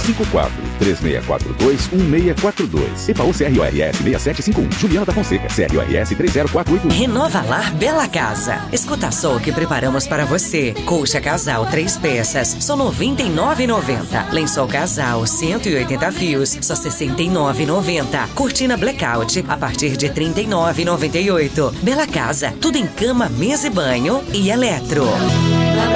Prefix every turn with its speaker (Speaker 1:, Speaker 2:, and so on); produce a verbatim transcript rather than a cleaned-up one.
Speaker 1: cinco quatro três seis quatro dois um seis quatro dois. E P A U C R O R S seis sete cinco um. Juliana da Fonseca, C R O R S três zero quatro oito.
Speaker 2: Renova Lar Bela Casa. Escuta só o que preparamos para você. Colcha casal três peças, só noventa e nove reais e noventa centavos. Lençol casal cento e oitenta fios, só sessenta e nove reais e noventa centavos. Cortina blackout a partir de trinta e nove reais e noventa e oito centavos. Bela Casa, tudo em cama, mesa e banho e eletro.